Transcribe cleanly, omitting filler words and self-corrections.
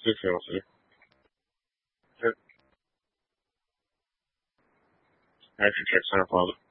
Sim, sim, sim. Sim. É, fica só na pausa.